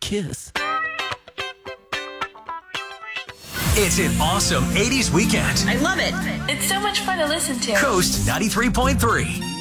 kiss. It's an awesome 80s weekend. I love it. It's so much fun to listen to. Coast 93.3.